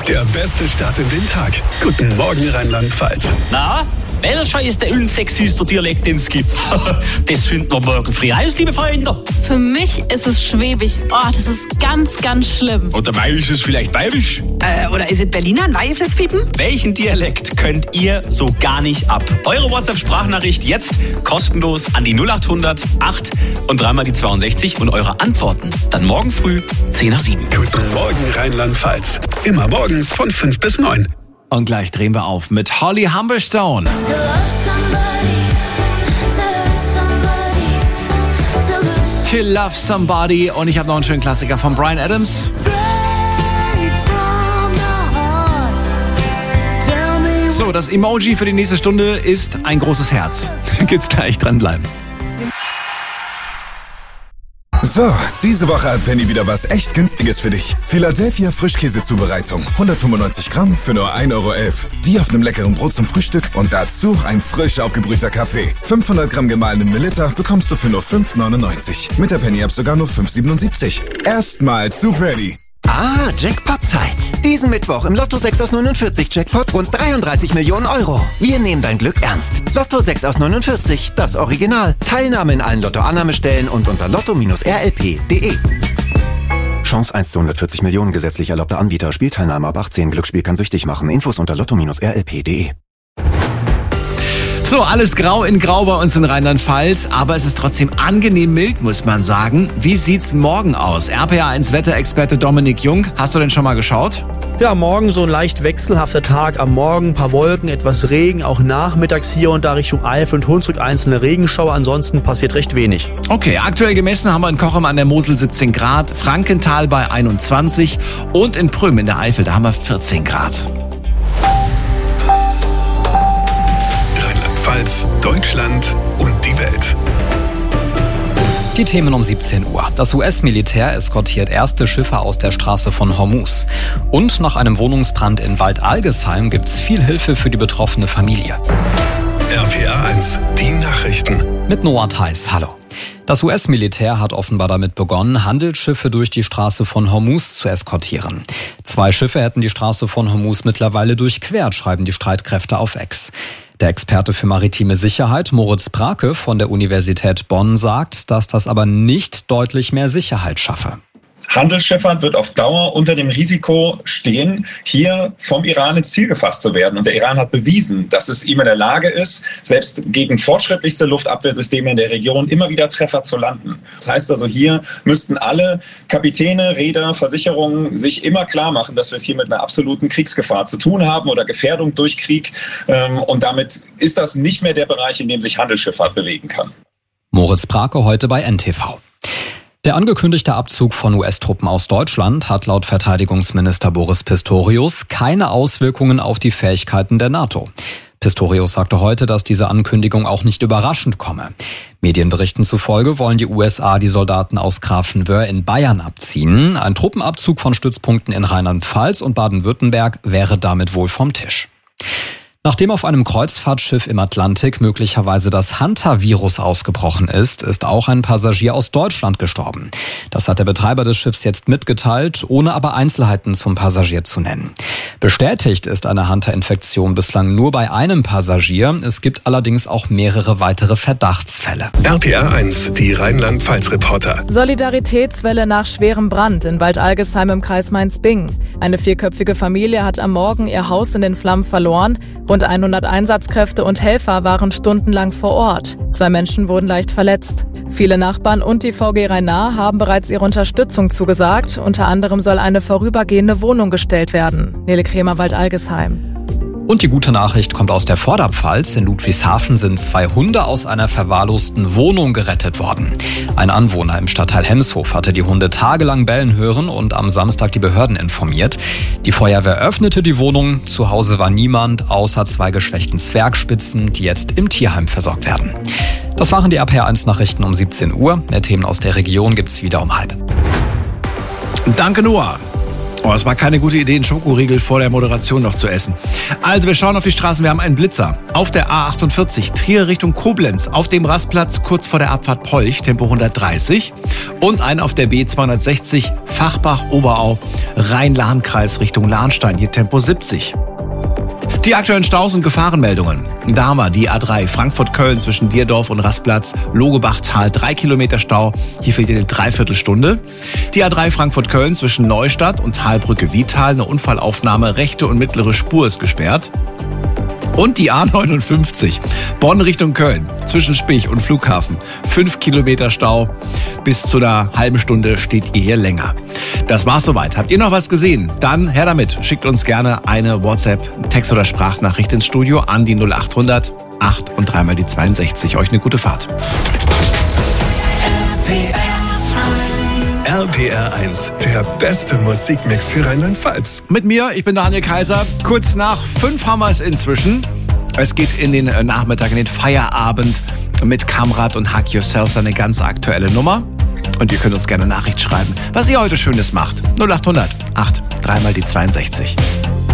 Der beste Start in den Tag. Guten Morgen, Rheinland-Pfalz. Na, welcher ist der unsexyste Dialekt, den es gibt? Das finden wir morgen früh raus, liebe Freunde. Für mich ist es Schwäbisch. Oh, das ist ganz, ganz schlimm. Oder bei ist es vielleicht Bayerisch? Oder ist es Berliner? Weifelsfiepen? Welchen Dialekt könnt ihr so gar nicht ab? Eure WhatsApp-Sprachnachricht jetzt kostenlos an die 0800 8 und dreimal die 62 und eure Antworten dann morgen früh 10 nach 7. Guten Morgen, Rheinland-Pfalz. Immer morgens von 5 bis 9. Und gleich drehen wir auf mit Holly Humberstone. To Love Somebody. Und ich habe noch einen schönen Klassiker von Bryan Adams. So, das Emoji für die nächste Stunde ist ein großes Herz. Geht's gleich, dranbleiben. So, diese Woche hat Penny wieder was echt Günstiges für dich. Philadelphia Frischkäsezubereitung. 195 Gramm für nur 1,11 €. Die auf einem leckeren Brot zum Frühstück und dazu ein frisch aufgebrühter Kaffee. 500 Gramm gemahlenen Melitta bekommst du für nur 5,99 €. Mit der Penny-App sogar nur 5,77 €. Erstmal zu Penny. Ah, Jackpot-Zeit. Diesen Mittwoch im Lotto 6 aus 49 Jackpot rund 33 Millionen €. Wir nehmen dein Glück ernst. Lotto 6 aus 49, das Original. Teilnahme in allen Lotto-Annahmestellen und unter lotto-rlp.de. Chance 1 zu 140 Millionen, gesetzlich erlaubter Anbieter. Spielteilnahme ab 18. Glücksspiel kann süchtig machen. Infos unter lotto-rlp.de. So, alles grau in grau bei uns in Rheinland-Pfalz, aber es ist trotzdem angenehm mild, muss man sagen. Wie sieht's morgen aus? RPA1 Wetterexperte Dominik Jung, hast du denn schon mal geschaut? Ja, morgen so ein leicht wechselhafter Tag. Am Morgen ein paar Wolken, etwas Regen, auch nachmittags hier und da Richtung Eifel und Hunsrück einzelne Regenschauer. Ansonsten passiert recht wenig. Okay, aktuell gemessen haben wir in Kochem an der Mosel 17 Grad, Frankenthal bei 21 und in Prüm in der Eifel, da haben wir 14 Grad. Rheinland-Pfalz, Deutschland und die Welt. Die Themen um 17 Uhr. Das US-Militär eskortiert erste Schiffe aus der Straße von Hormuz. Und nach einem Wohnungsbrand in Waldalgesheim gibt's viel Hilfe für die betroffene Familie. RPA1, die Nachrichten. Mit Noah Theis, hallo. Das US-Militär hat offenbar damit begonnen, Handelsschiffe durch die Straße von Hormuz zu eskortieren. 2 Schiffe hätten die Straße von Hormuz mittlerweile durchquert, schreiben die Streitkräfte auf X. Der Experte für maritime Sicherheit, Moritz Brake von der Universität Bonn, sagt, dass das aber nicht deutlich mehr Sicherheit schaffe. Handelsschifffahrt wird auf Dauer unter dem Risiko stehen, hier vom Iran ins Ziel gefasst zu werden. Und der Iran hat bewiesen, dass es ihm in der Lage ist, selbst gegen fortschrittlichste Luftabwehrsysteme in der Region immer wieder Treffer zu landen. Das heißt also, hier müssten alle Kapitäne, Reeder, Versicherungen sich immer klar machen, dass wir es hier mit einer absoluten Kriegsgefahr zu tun haben oder Gefährdung durch Krieg. Und damit ist das nicht mehr der Bereich, in dem sich Handelsschifffahrt bewegen kann. Moritz Brake heute bei NTV. Der angekündigte Abzug von US-Truppen aus Deutschland hat laut Verteidigungsminister Boris Pistorius keine Auswirkungen auf die Fähigkeiten der NATO. Pistorius sagte heute, dass diese Ankündigung auch nicht überraschend komme. Medienberichten zufolge wollen die USA die Soldaten aus Grafenwöhr in Bayern abziehen. Ein Truppenabzug von Stützpunkten in Rheinland-Pfalz und Baden-Württemberg wäre damit wohl vom Tisch. Nachdem auf einem Kreuzfahrtschiff im Atlantik möglicherweise das Hantavirus ausgebrochen ist, ist auch ein Passagier aus Deutschland gestorben. Das hat der Betreiber des Schiffs jetzt mitgeteilt, ohne aber Einzelheiten zum Passagier zu nennen. Bestätigt ist eine Hanta-Infektion bislang nur bei einem Passagier. Es gibt allerdings auch mehrere weitere Verdachtsfälle. RPA1, die Rheinland-Pfalz-Reporter. Solidaritätswelle nach schwerem Brand in Waldalgesheim im Kreis Mainz-Bingen. Eine 4-köpfige Familie hat am Morgen ihr Haus in den Flammen verloren. Rund 100 Einsatzkräfte und Helfer waren stundenlang vor Ort. 2 Menschen wurden leicht verletzt. Viele Nachbarn und die VG Rhein-Nahe haben bereits ihre Unterstützung zugesagt. Unter anderem soll eine vorübergehende Wohnung gestellt werden. Nele Kremer, Waldalgesheim. Und die gute Nachricht kommt aus der Vorderpfalz. In Ludwigshafen sind 2 Hunde aus einer verwahrlosten Wohnung gerettet worden. Ein Anwohner im Stadtteil Hemshof hatte die Hunde tagelang bellen hören und am Samstag die Behörden informiert. Die Feuerwehr öffnete die Wohnung. Zu Hause war niemand, außer 2 geschwächten Zwergspitzen, die jetzt im Tierheim versorgt werden. Das waren die RPA1-Nachrichten um 17 Uhr. Mehr Themen aus der Region gibt's wieder um 12:30. Danke, Noah. Oh, es war keine gute Idee, einen Schokoriegel vor der Moderation noch zu essen. Also wir schauen auf die Straßen, wir haben einen Blitzer. Auf der A48 Trier Richtung Koblenz, auf dem Rastplatz kurz vor der Abfahrt Polch, Tempo 130. Und einen auf der B260 Fachbach-Oberau, Rhein-Lahn-Kreis Richtung Lahnstein, hier Tempo 70. Die aktuellen Staus und Gefahrenmeldungen. Da haben wir die A3 Frankfurt-Köln zwischen Dierdorf und Rastplatz Logebachtal 3 Kilometer Stau. Hier fehlt eine Dreiviertelstunde. Die A3 Frankfurt-Köln zwischen Neustadt und Talbrücke-Wietal. Eine Unfallaufnahme, rechte und mittlere Spur ist gesperrt. Und die A59 Bonn Richtung Köln zwischen Spich und Flughafen. 5 Kilometer Stau. Bis zu einer halben Stunde steht ihr hier länger. Das war's soweit. Habt ihr noch was gesehen? Dann her damit. Schickt uns gerne eine WhatsApp, Text- oder Sprachnachricht ins Studio an die 0800 8 und 3 mal die 62. Euch eine gute Fahrt. RPR 1, der beste Musikmix für Rheinland-Pfalz. Mit mir, ich bin Daniel Kaiser. Kurz nach 5 haben wir es inzwischen. Es geht in den Nachmittag, in den Feierabend mit Kamrat und Hack Yourself, eine ganz aktuelle Nummer. Und ihr könnt uns gerne Nachricht schreiben, was ihr heute Schönes macht. 0800 8 3 mal die 62.